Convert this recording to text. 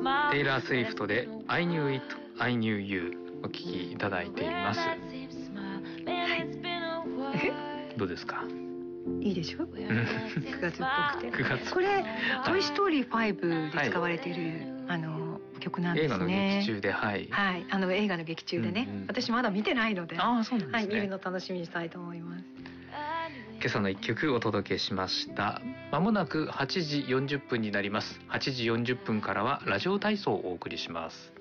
テイラー・スウィフトで I Knew It, I Knew You お聴きいただいています。どうですか？ いいでしょ9月っぽくて 9月これ、トイストーリー5で使われている、曲なんですね。 映画の劇中で、はい、 はい、映画の劇中でね、私まだ見てないので、 あ、そうなんですね、 はい、見るの楽しみにしたいと思います。 今朝の一曲お届けしました。まもなく8時40分になります。8時40分からはラジオ体操をお送りします。